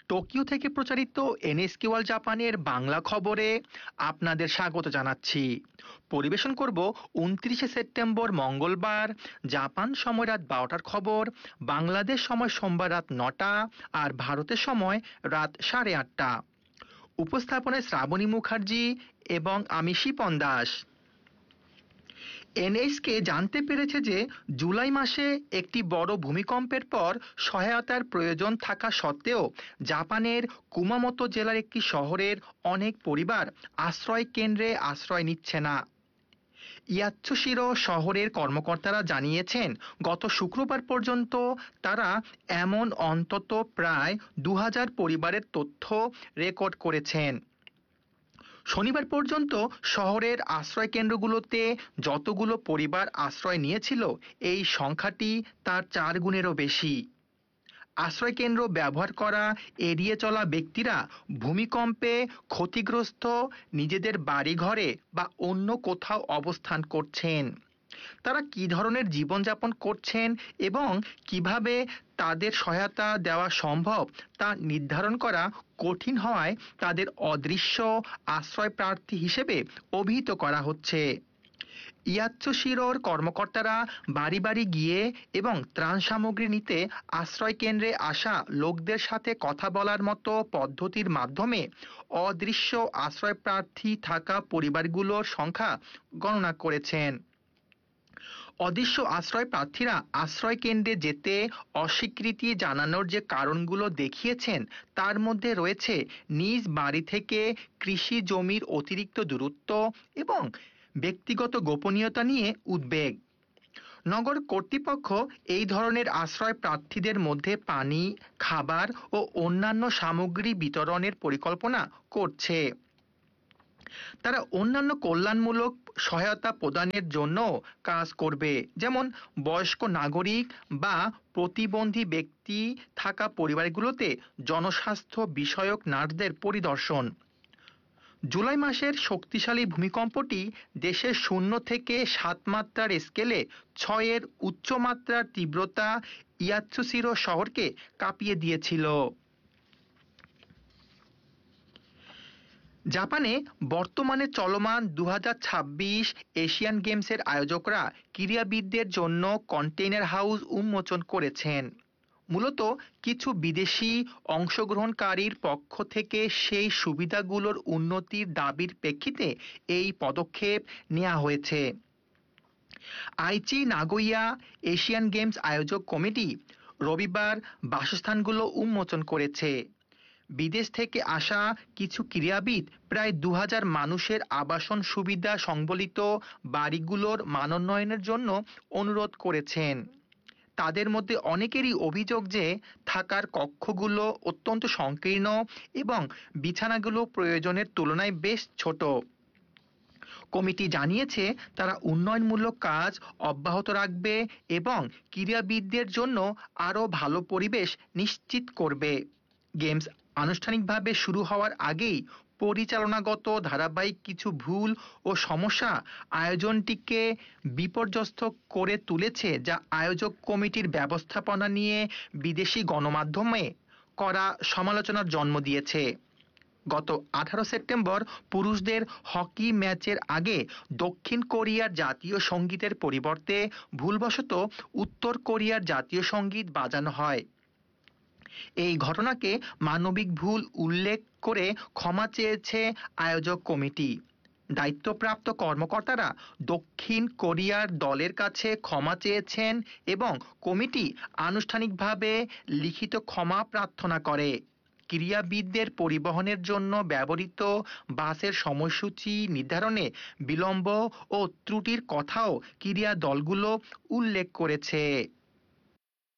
Tokyo থেকে প্রচারিত NSK world জাপানের বাংলা খবরে আপনাদের স্বাগত জানাচ্ছি। পরিবেশন করব ২৯শে সেপ্টেম্বর মঙ্গলবার জাপান সময় রাত ১২টার খবর, বাংলাদেশ সময় সোমবার রাত ৯টা আর ভারতের সময় রাত ৮:৩০। উপস্থাপনায় শ্রাবণী মুখার্জি এবং আমি শিপন দাস। এনএইচকে জানতে পেরেছে যে জুলাই মাসে একটি বড় ভূমিকম্পের পর সহায়তার প্রয়োজন থাকা সত্ত্বেও জাপানের কুমামোতো জেলার একটি শহরের অনেক পরিবার আশ্রয় কেন্দ্রে আশ্রয় নিচ্ছে না। ইয়াতসুশিরো শহরের কর্মকর্তারা জানিয়েছেন গত শুক্রবার পর্যন্ত তারা এমন অন্তত প্রায় ২,০০০ পরিবারের তথ্য রেকর্ড করেছেন। শনিবার পর্যন্ত শহরের আশ্রয়কেন্দ্রগুলোতে যতগুলো পরিবার আশ্রয় নিয়েছিল এই সংখ্যাটি তার ৪ গুণেরও বেশি। আশ্রয়কেন্দ্র ব্যবহার করা এড়িয়ে চলা ব্যক্তিরা ভূমিকম্পে ক্ষতিগ্রস্ত নিজেদের বাড়িঘরে বা অন্য কোথাও অবস্থান করছেন। তারা কী ধরনের জীবনযাপন করছেন এবং কিভাবে তাদের সহায়তা দেওয়া সম্ভব তা নির্ধারণ করা কঠিন হওয়ায় তাদের অদৃশ্য আশ্রয় প্রার্থী হিসেবে অভিহিত করা হচ্ছে। ইয়াতসুশিরোর কর্মকর্তারা বাড়ি বাড়ি গিয়ে এবং ত্রাণ সামগ্রী নিতে আশ্রয় কেন্দ্রে আসা লোকদের সাথে কথা বলার মতো পদ্ধতির মাধ্যমে অদৃশ্য আশ্রয় প্রার্থী থাকা পরিবারগুলোর সংখ্যা গণনা করেছেন। অদৃশ্য আশ্রয় প্রার্থীরা আশ্রয় কেন্দ্রে যেতে অস্বীকৃতি জানানোর যে কারণগুলো দেখিয়েছেন তার মধ্যে রয়েছে নিজ বাড়ি থেকে কৃষি জমির অতিরিক্ত দূরত্ব এবং ব্যক্তিগত গোপনীয়তা নিয়ে উদ্বেগ। নগর কর্তৃপক্ষ এই ধরনের আশ্রয় প্রার্থীদের মধ্যে পানি, খাবার ও অন্যান্য সামগ্রী বিতরণের পরিকল্পনা করছে। তারা অন্যান্য কল্যাণমূলক সহায়তা প্রদানের জন্য কাজ করবে, যেমন বয়স্ক নাগরিক বা প্রতিবন্ধী ব্যক্তি থাকা পরিবারগুলোতে জনস্বাস্থ্য বিষয়ক নার্সদের পরিদর্শন। জুলাই মাসের শক্তিশালী ভূমিকম্পটি দেশের ০ থেকে ৭ মাত্রার স্কেলে ৬-এর উচ্চমাত্রার তীব্রতা ইয়াতসুশিরো শহরকে কাঁপিয়ে দিয়েছিল। জাপানে বর্তমানে চলমান ২০২৬ এশিয়ান গেমসের আয়োজকরা ক্রীড়াবিদদের জন্য কন্টেইনার হাউস উন্মোচন করেছেন। মূলত কিছু বিদেশি অংশগ্রহণকারীর পক্ষ থেকে সেই সুবিধাগুলোর উন্নতির দাবির প্রেক্ষিতে এই পদক্ষেপ নেওয়া হয়েছে। আইচি নাগোয়া এশিয়ান গেমস আয়োজক কমিটি রবিবার বাসস্থানগুলো উন্মোচন করেছে। বিদেশ থেকে আসা কিছু ক্রীড়াবিদ প্রায় ২,০০০ মানুষের আবাসন সুবিধা সংবলিত বাড়িগুলোর মানোন্নয়নের জন্য অনুরোধ করেছেন। তাদের মধ্যে অনেকেরই অভিযোগ যে থাকার কক্ষগুলো অত্যন্ত সংকীর্ণ এবং বিছানাগুলো প্রয়োজনের তুলনায় বেশ ছোট। কমিটি জানিয়েছে তারা উন্নয়নমূলক কাজ অব্যাহত রাখবে এবং ক্রীড়াবিদদের জন্য আরও ভালো পরিবেশ নিশ্চিত করবে। গেমস আনুষ্ঠানিকভাবে শুরু হওয়ার আগেই পরিচালনাগত ধারাবাহিক কিছু ভুল ও সমস্যা আয়োজনটিকে বিপর্যস্ত করে তুলেছে, যা আয়োজক কমিটির ব্যবস্থাপনা নিয়ে বিদেশি গণমাধ্যমে করা সমালোচনার জন্ম দিয়েছে। গত ১৮ সেপ্টেম্বর পুরুষদের হকি ম্যাচের আগে দক্ষিণ কোরিয়ার জাতীয় সঙ্গীতের পরিবর্তে ভুলবশত উত্তর কোরিয়ার জাতীয় সঙ্গীত বাজানো হয়। এই ঘটনাকে মানবিক ভুল উল্লেখ করে ক্ষমা চেয়েছে আয়োজক কমিটি। দায়িত্বপ্রাপ্ত কর্মকর্তারা দক্ষিণ কোরিয়ার দলের কাছে ক্ষমা চেয়েছেন এবং কমিটি আনুষ্ঠানিকভাবে লিখিত ক্ষমা প্রার্থনা করে। ক্রীড়াবিদদের পরিবহনের জন্য ব্যবহৃত বাসের সময়সূচি নির্ধারণে বিলম্ব ও ত্রুটির কথাও ক্রীড়া দলগুলো উল্লেখ করেছে।